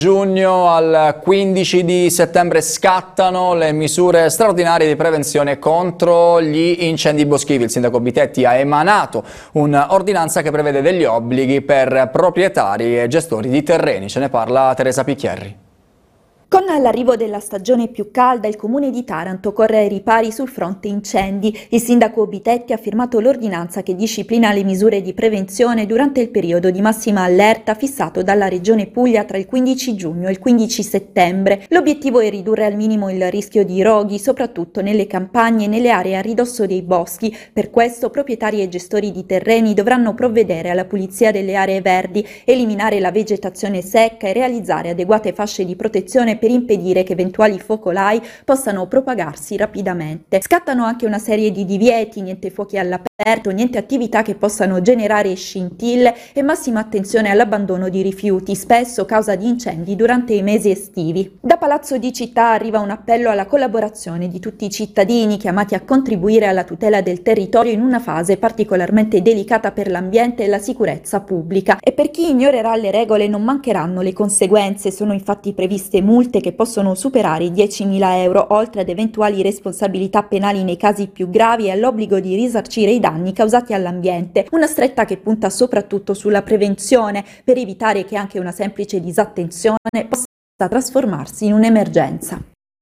Giugno al 15 di settembre scattano le misure straordinarie di prevenzione contro gli incendi boschivi. Il sindaco Bitetti ha emanato un'ordinanza che prevede degli obblighi per proprietari e gestori di terreni. Ce ne parla Teresa Picchierri. Con l'arrivo della stagione più calda, il comune di Taranto corre ai ripari sul fronte incendi. Il sindaco Bitetti ha firmato l'ordinanza che disciplina le misure di prevenzione durante il periodo di massima allerta fissato dalla Regione Puglia tra il 15 giugno e il 15 settembre. L'obiettivo è ridurre al minimo il rischio di roghi, soprattutto nelle campagne e nelle aree a ridosso dei boschi. Per questo proprietari e gestori di terreni dovranno provvedere alla pulizia delle aree verdi, eliminare la vegetazione secca e realizzare adeguate fasce di protezione per impedire che eventuali focolai possano propagarsi rapidamente. Scattano anche una serie di divieti: niente fuochi all'aperto, niente attività che possano generare scintille e massima attenzione all'abbandono di rifiuti, spesso causa di incendi durante i mesi estivi. Da Palazzo di Città arriva un appello alla collaborazione di tutti i cittadini chiamati a contribuire alla tutela del territorio in una fase particolarmente delicata per l'ambiente e la sicurezza pubblica. E per chi ignorerà le regole non mancheranno le conseguenze. Sono infatti previste multe che possono superare i 10.000 euro, oltre ad eventuali responsabilità penali nei casi più gravi e all'obbligo di risarcire i danni causati all'ambiente. Una stretta che punta soprattutto sulla prevenzione, per evitare che anche una semplice disattenzione possa trasformarsi in un'emergenza.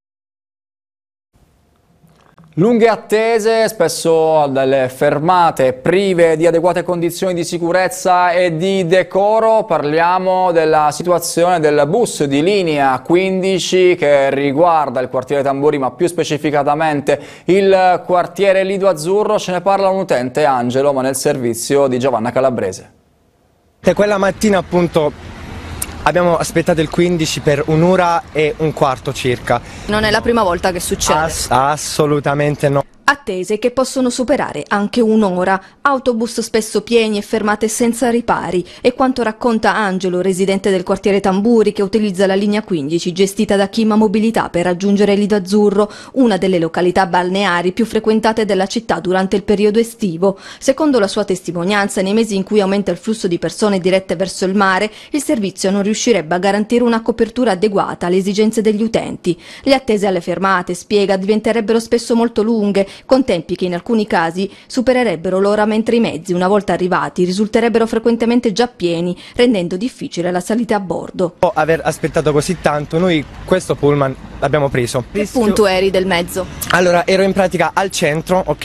Lunghe attese, spesso delle fermate prive di adeguate condizioni di sicurezza e di decoro. Parliamo della situazione del bus di linea 15 che riguarda il quartiere Tamburi, ma più specificatamente il quartiere Lido Azzurro. Ce ne parla un utente, Angelo, ma nel servizio di Giovanna Calabrese. Quella mattina appunto abbiamo aspettato il 15 per un'ora e un quarto circa. Non è la prima volta che succede? Assolutamente no. Attese che possono superare anche un'ora, autobus spesso pieni e fermate senza ripari, è quanto racconta Angelo, residente del quartiere Tamburi, che utilizza la linea 15 gestita da Chima Mobilità per raggiungere Lido Azzurro, una delle località balneari più frequentate della città durante il periodo estivo. Secondo la sua testimonianza, nei mesi in cui aumenta il flusso di persone dirette verso il mare, il servizio non riuscirebbe a garantire una copertura adeguata alle esigenze degli utenti. Le attese alle fermate, spiega, diventerebbero spesso molto lunghe, con tempi che in alcuni casi supererebbero l'ora, mentre i mezzi, una volta arrivati, risulterebbero frequentemente già pieni, rendendo difficile la salita a bordo. Dopo aver aspettato così tanto, noi questo pullman l'abbiamo preso. Che punto eri del mezzo? Allora, ero in pratica al centro, ok,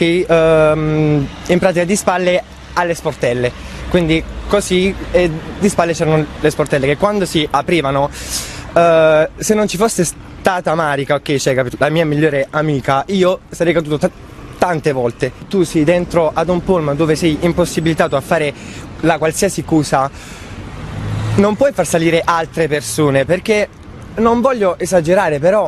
in pratica di spalle alle sportelle, quindi così di spalle c'erano le sportelle che quando si aprivano, se non ci fosse stata Marica, ok, cioè, capito, la mia migliore amica, io sarei caduto tante volte. Tu sei dentro ad un pullman dove sei impossibilitato a fare la qualsiasi cosa, non puoi far salire altre persone, perché non voglio esagerare, però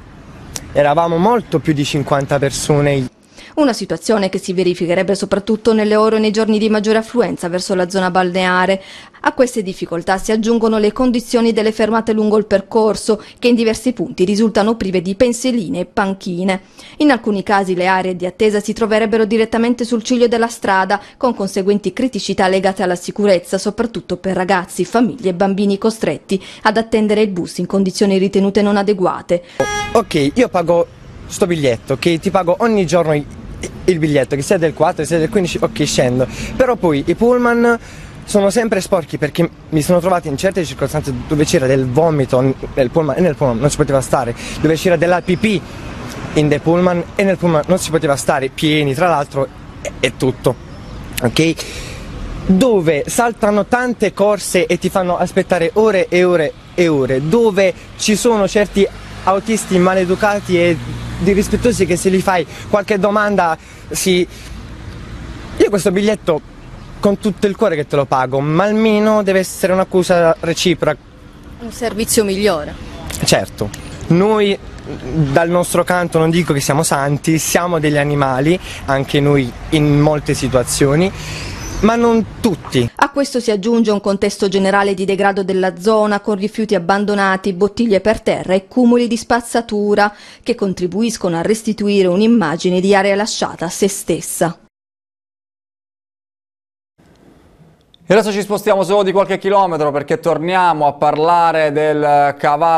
eravamo molto più di 50 persone. Una situazione che si verificherebbe soprattutto nelle ore e nei giorni di maggiore affluenza verso la zona balneare. A queste difficoltà si aggiungono le condizioni delle fermate lungo il percorso, che in diversi punti risultano prive di pensiline e panchine. In alcuni casi le aree di attesa si troverebbero direttamente sul ciglio della strada, con conseguenti criticità legate alla sicurezza, soprattutto per ragazzi, famiglie e bambini costretti ad attendere il bus in condizioni ritenute non adeguate. Ok, io pago sto biglietto, che ti pago ogni giorno il biglietto, che sia del 4 sia del 15, ok, scendo, però poi i pullman sono sempre sporchi, perché mi sono trovato in certe circostanze dove c'era del vomito nel pullman e nel pullman non si poteva stare, dove c'era della pipì in dei pullman e nel pullman non si poteva stare, pieni tra l'altro e tutto, ok? Dove saltano tante corse e ti fanno aspettare ore e ore e ore, dove ci sono certi autisti maleducati e irrispettosi che se gli fai qualche domanda Io questo biglietto con tutto il cuore che te lo pago, ma almeno deve essere un'accusa reciproca. Un servizio migliore. Certo, noi dal nostro canto non dico che siamo santi, siamo degli animali, anche noi in molte situazioni, ma non tutti. A questo si aggiunge un contesto generale di degrado della zona, con rifiuti abbandonati, bottiglie per terra e cumuli di spazzatura che contribuiscono a restituire un'immagine di area lasciata a se stessa. E adesso ci spostiamo solo di qualche chilometro perché torniamo a parlare del cavallo